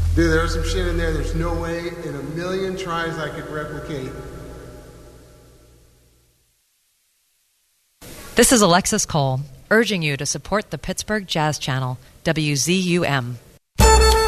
Dude, there was some shit in there there's no way in a million tries I could replicate. This is Alexis Cole, urging you to support the Pittsburgh Jazz Channel, WZUM.